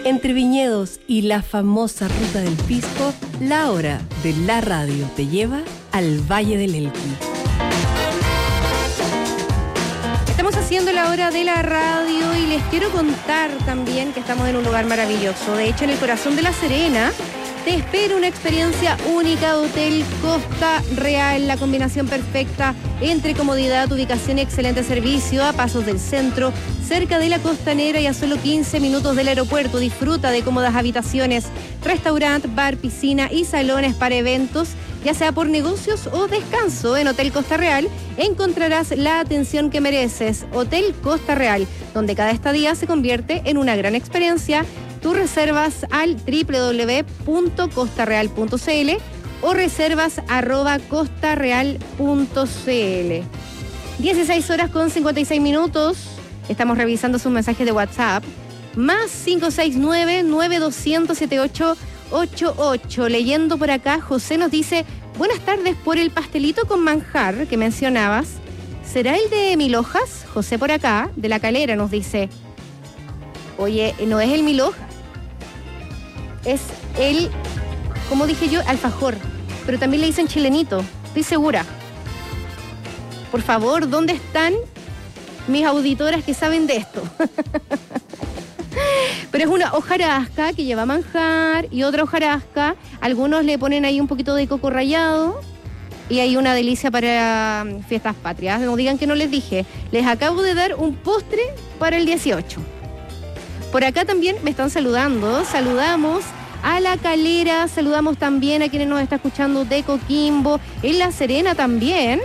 Entre viñedos y la famosa Ruta del Pisco, la hora de la radio te lleva al Valle del Elqui. Estamos haciendo la hora de la radio y les quiero contar también que estamos en un lugar maravilloso. De hecho, en el corazón de La Serena te espera una experiencia única de Hotel Costa Real, la combinación perfecta entre comodidad, ubicación y excelente servicio a pasos del centro, cerca de la costanera y a solo 15 minutos del aeropuerto. Disfruta de cómodas habitaciones, restaurante, bar, piscina y salones para eventos, ya sea por negocios o descanso. En Hotel Costa Real encontrarás la atención que mereces. Hotel Costa Real, donde cada estadía se convierte en una gran experiencia. Tú reservas al www.costareal.cl o reservas @costareal.cl. 16 horas con 56 minutos. Estamos revisando sus mensajes de WhatsApp. Más 569-9200-7888. Leyendo por acá, José nos dice: buenas tardes, por el pastelito con manjar que mencionabas, ¿será el de mil hojas? José por acá, de La Calera, nos dice: oye, no es el mil hojas, es el, como dije yo, alfajor, pero también le dicen chilenito, estoy segura. Por favor, ¿dónde están mis auditoras que saben de esto? Pero es una hojarasca que lleva manjar y otra hojarasca. Algunos le ponen ahí un poquito de coco rallado y hay una delicia para fiestas patrias. No digan que no les dije. Les acabo de dar un postre para el 18. Por acá también me están saludando. Saludamos a La Calera, saludamos también a quienes nos están escuchando de Coquimbo, en La Serena también.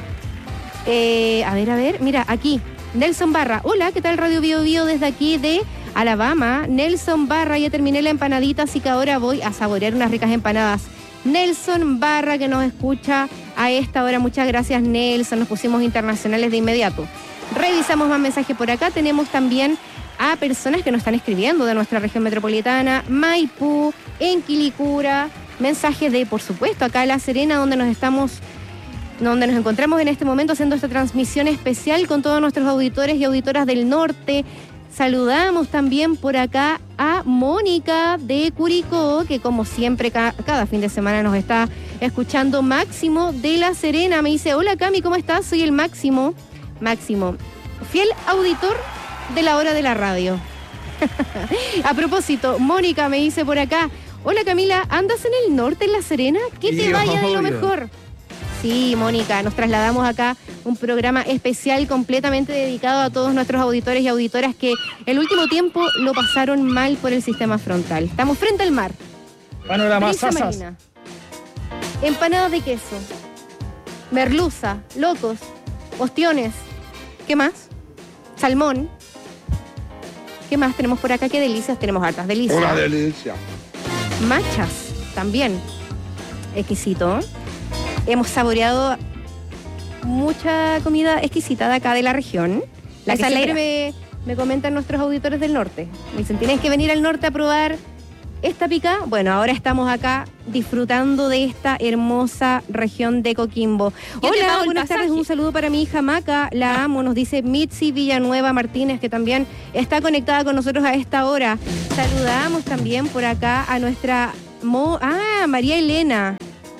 A ver, mira, aquí, Nelson Barra. Hola, ¿qué tal Radio Bio Bio desde aquí de Alabama? Nelson Barra, ya terminé la empanadita, así que ahora voy a saborear unas ricas empanadas. Nelson Barra, que nos escucha a esta hora. Muchas gracias, Nelson. Nos pusimos internacionales de inmediato. Revisamos más mensajes por acá. Tenemos también a personas que nos están escribiendo de nuestra región metropolitana, Maipú, en Quilicura, mensajes de, por supuesto, acá La Serena, donde nos encontramos en este momento haciendo esta transmisión especial con todos nuestros auditores y auditoras del norte. Saludamos también por acá a Mónica de Curicó, que como siempre cada fin de semana nos está escuchando. Máximo de La Serena me dice: hola Cami, ¿cómo estás? Soy el Máximo, fiel auditor de la hora de la radio. A propósito, Mónica me dice por acá: hola Camila, ¿andas en el norte, en La Serena? Que te vaya de lo mejor. Sí, Mónica, nos trasladamos acá un programa especial completamente dedicado a todos nuestros auditores y auditoras que el último tiempo lo pasaron mal por el sistema frontal. Estamos frente al mar. Panoramas asas. Empanadas de queso, merluza, locos, ostiones. ¿Qué más? Salmón. ¿Qué más tenemos por acá? ¿Qué delicias? Tenemos hartas delicias. Una delicia. Machas, también. Exquisito. Hemos saboreado mucha comida exquisita de acá de la región. La que siempre me comentan nuestros auditores del norte. Me dicen: tienes que venir al norte a probar esta pica. Bueno, ahora estamos acá disfrutando de esta hermosa región de Coquimbo. Hola, buenas tardes. Un saludo para mi hija Maca, la amo, nos dice Mitzi Villanueva Martínez, que también está conectada con nosotros a esta hora. Saludamos también por acá a nuestra María Eliana,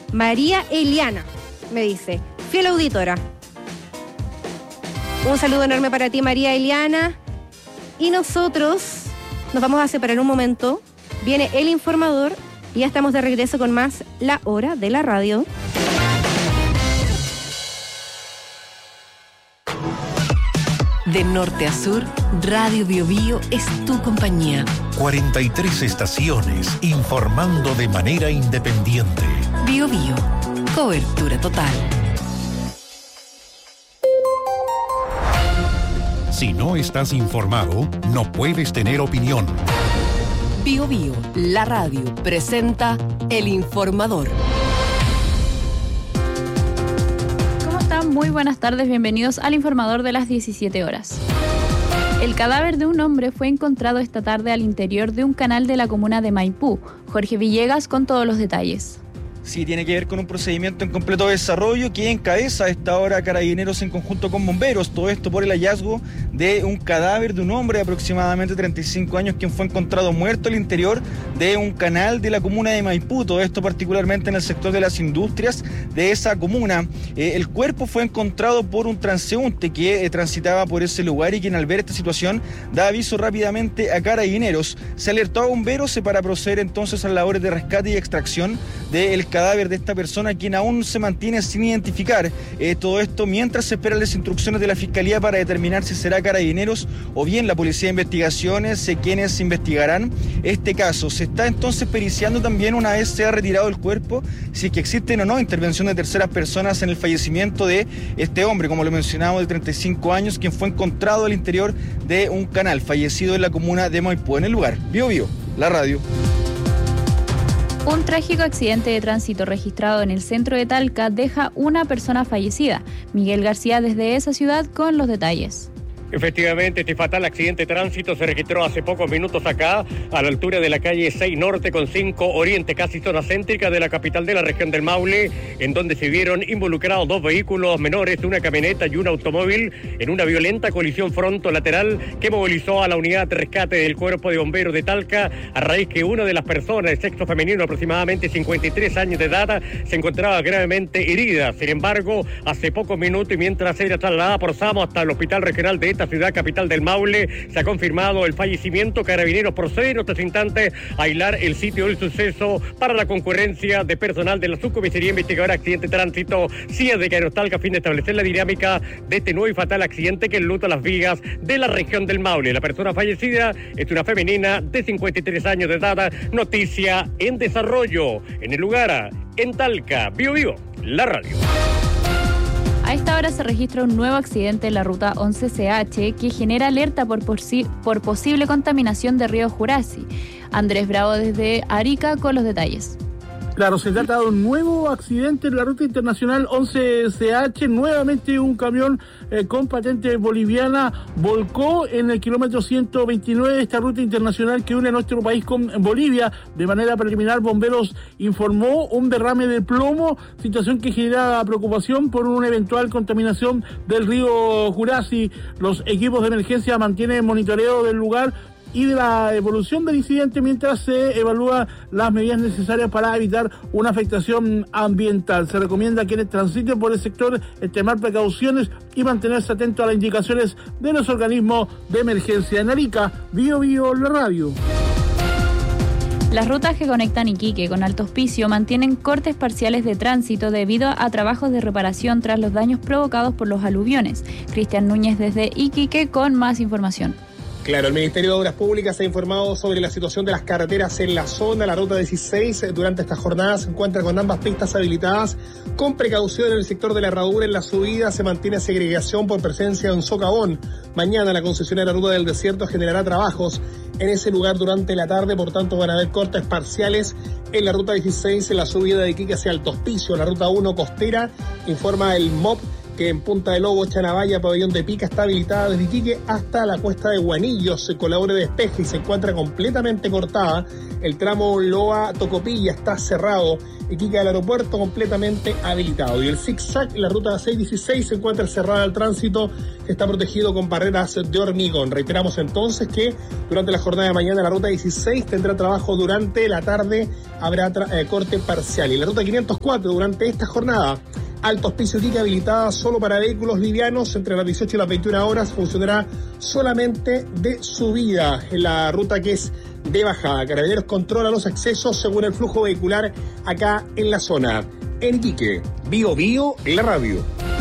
me dice, fiel auditora. Un saludo enorme para ti, María Eliana. Y nosotros nos vamos a separar un momento. Viene el informador y ya estamos de regreso con más La Hora de la Radio. De norte a sur, Radio Bio Bio es tu compañía. 43 estaciones informando de manera independiente. Bio Bio, cobertura total. Si no estás informado, no puedes tener opinión. Bio Bio, la radio, presenta El Informador. ¿Cómo están? Muy buenas tardes, bienvenidos al Informador de las 17 horas. El cadáver de un hombre fue encontrado esta tarde al interior de un canal de la comuna de Maipú. Jorge Villegas con todos los detalles. Sí, tiene que ver con un procedimiento en completo desarrollo que encabeza a esta hora Carabineros en conjunto con bomberos. Todo esto por el hallazgo de un cadáver de un hombre de aproximadamente 35 años quien fue encontrado muerto al interior de un canal de la comuna de Maipú. Todo esto particularmente en el sector de las industrias de esa comuna. El cuerpo fue encontrado por un transeúnte que transitaba por ese lugar y quien al ver esta situación da aviso rápidamente a Carabineros. Se alertó a bomberos para proceder entonces a labores de rescate y extracción del cadáver de esta persona, quien aún se mantiene sin identificar. Todo esto mientras se esperan las instrucciones de la Fiscalía para determinar si será Carabineros o bien la Policía de Investigaciones quienes investigarán este caso. Se está entonces periciando también, una vez se ha retirado el cuerpo, si es que existen o no intervención de terceras personas en el fallecimiento de este hombre, como lo mencionamos, de 35 años, quien fue encontrado al interior de un canal, fallecido en la comuna de Maipú. En el lugar, Bio, la radio. Un trágico accidente de tránsito registrado en el centro de Talca deja una persona fallecida. Miguel García desde esa ciudad con los detalles. Efectivamente, este fatal accidente de tránsito se registró hace pocos minutos acá, a la altura de la calle 6 Norte con 5 Oriente, casi zona céntrica de la capital de la región del Maule, en donde se vieron involucrados 2 vehículos menores, una camioneta y un automóvil, en una violenta colisión fronto-lateral que movilizó a la unidad de rescate del Cuerpo de Bomberos de Talca, a raíz que una de las personas de sexo femenino, aproximadamente 53 años de edad, se encontraba gravemente herida. Sin embargo, hace pocos minutos y mientras era trasladada por SAMO hasta el Hospital Regional de esta ciudad capital del Maule, se ha confirmado el fallecimiento. Carabineros procede en estos instantes a aislar el sitio del suceso para la concurrencia de personal de la Subcomisaría Investigadora de Accidente de Tránsito CIA de Carabineros Talca, a fin de establecer la dinámica de este nuevo y fatal accidente que enluta las vías de la región del Maule. La persona fallecida es una femenina de 53 años de edad. Noticia en desarrollo. En el lugar, en Talca, Bio, la radio. A esta hora se registra un nuevo accidente en la ruta 11CH que genera alerta por posible contaminación de río Jurasi. Andrés Bravo desde Arica con los detalles. Claro, se trata de un nuevo accidente en la ruta internacional 11CH. Nuevamente un camión con patente boliviana volcó en el kilómetro 129 de esta ruta internacional que une nuestro país con Bolivia. De manera preliminar, bomberos informó un derrame de plomo, situación que genera preocupación por una eventual contaminación del río Jurasi. Los equipos de emergencia mantienen monitoreo del lugar y de la evolución del incidente mientras se evalúan las medidas necesarias para evitar una afectación ambiental. Se recomienda a quienes transiten por el sector extremar precauciones y mantenerse atentos a las indicaciones de los organismos de emergencia. En Arica, Bio, la radio. Las rutas que conectan Iquique con Alto Hospicio mantienen cortes parciales de tránsito debido a trabajos de reparación tras los daños provocados por los aluviones. Cristian Núñez desde Iquique con más información. Claro, el Ministerio de Obras Públicas ha informado sobre la situación de las carreteras en la zona. La ruta 16 durante esta jornada se encuentra con ambas pistas habilitadas. Con precaución en el sector de la herradura, en la subida se mantiene segregación por presencia de un socavón. Mañana la concesionaria Ruta del Desierto generará trabajos en ese lugar durante la tarde, por tanto van a haber cortes parciales en la ruta 16 en la subida de Iquique hacia Alto Hospicio. La ruta 1 costera, informa el MOP, que en Punta de Lobo, Chanabaya, Pabellón de Pica, está habilitada desde Iquique hasta la cuesta de Guanillos, con labor de despeje, y se encuentra completamente cortada. El tramo Loa-Tocopilla está cerrado. Iquique al aeropuerto completamente habilitado. Y el zigzag, la ruta 616, se encuentra cerrada al tránsito, está protegido con barreras de hormigón. Reiteramos entonces que durante la jornada de mañana la ruta 16 tendrá trabajo, durante la tarde habrá corte parcial. Y la ruta 504 durante esta jornada, Alto Hospicio Iquique, habilitada solo para vehículos livianos, entre las 18 y las 21 horas, funcionará solamente de subida en la ruta que es de bajada. Carabineros controla los accesos según el flujo vehicular acá en la zona. En Iquique, Bio, la radio.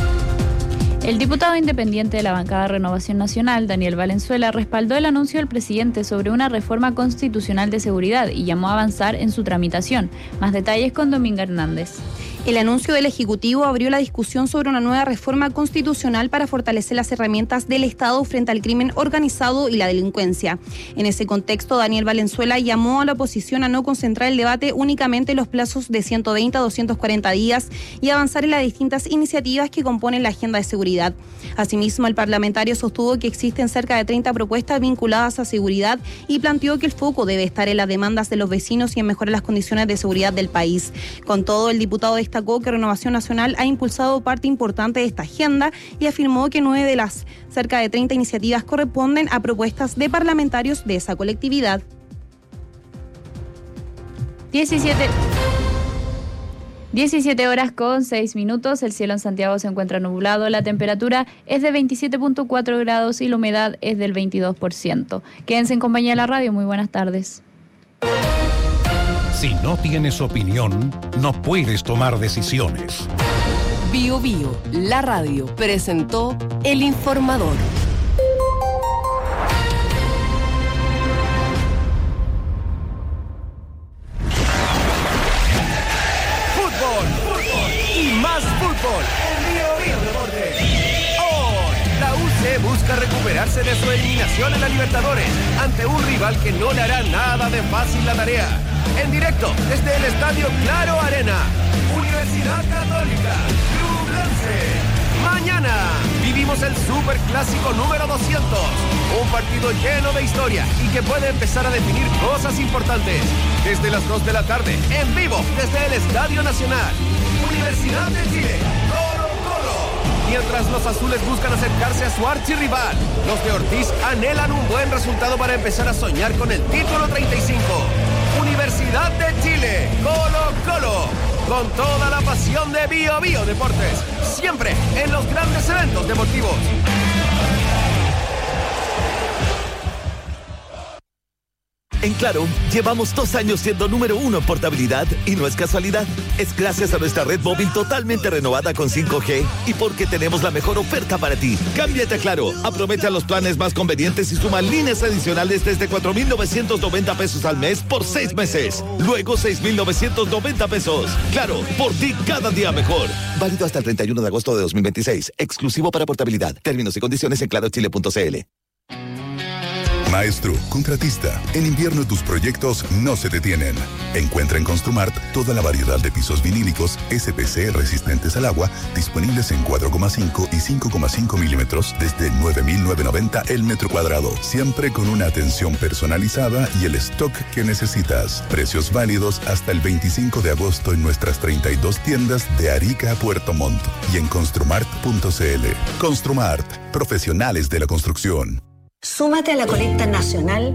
El diputado independiente de la bancada Renovación Nacional, Daniel Valenzuela, respaldó el anuncio del presidente sobre una reforma constitucional de seguridad y llamó a avanzar en su tramitación. Más detalles con Dominga Hernández. El anuncio del Ejecutivo abrió la discusión sobre una nueva reforma constitucional para fortalecer las herramientas del Estado frente al crimen organizado y la delincuencia. En ese contexto, Daniel Valenzuela llamó a la oposición a no concentrar el debate únicamente en los plazos de 120 a 240 días y avanzar en las distintas iniciativas que componen la agenda de seguridad. Asimismo, el parlamentario sostuvo que existen cerca de 30 propuestas vinculadas a seguridad y planteó que el foco debe estar en las demandas de los vecinos y en mejorar las condiciones de seguridad del país. Con todo, el diputado destacó que Renovación Nacional ha impulsado parte importante de esta agenda y afirmó que 9 de las cerca de 30 iniciativas corresponden a propuestas de parlamentarios de esa colectividad. 17 horas con 6 minutos, el cielo en Santiago se encuentra nublado, la temperatura es de 27.4 grados y la humedad es del 22%. Quédense en compañía de la radio, muy buenas tardes. Si no tienes opinión, no puedes tomar decisiones. Bio Bio, la radio, presentó El Informador. Fútbol y más fútbol en Bio Bio Deportes. Hoy, la UC busca recuperarse de su eliminación en la Libertadores ante un rival que no le hará nada de fácil la tarea. En directo desde el Estadio Claro Arena, Universidad Católica, Ñublense. Mañana vivimos el Superclásico número 200, un partido lleno de historia y que puede empezar a definir cosas importantes. Desde las 2 de la tarde, en vivo desde el Estadio Nacional, Universidad de Chile, Colo-Colo. Mientras los azules buscan acercarse a su archirrival, los de Ortiz anhelan un buen resultado para empezar a soñar con el título 35. Universidad de Chile, Colo-Colo, con toda la pasión de Bio Bio Deportes, siempre en los grandes eventos deportivos. En Claro, llevamos 2 años siendo número 1 en portabilidad y no es casualidad. Es gracias a nuestra red móvil totalmente renovada con 5G y porque tenemos la mejor oferta para ti. Cámbiate a Claro, aprovecha los planes más convenientes y suma líneas adicionales desde 4,990 pesos al mes por 6 meses. Luego 6,990 pesos. Claro, por ti cada día mejor. Válido hasta el 31 de agosto de 2026. Exclusivo para portabilidad. Términos y condiciones en clarochile.cl. Maestro, contratista, en invierno tus proyectos no se detienen. Encuentra en Construmart toda la variedad de pisos vinílicos SPC resistentes al agua, disponibles en 4,5 y 5,5 milímetros desde 9,990 el metro cuadrado, siempre con una atención personalizada y el stock que necesitas. Precios válidos hasta el 25 de agosto en nuestras 32 tiendas de Arica a Puerto Montt y en construmart.cl. Construmart, profesionales de la construcción. Súmate a la colecta nacional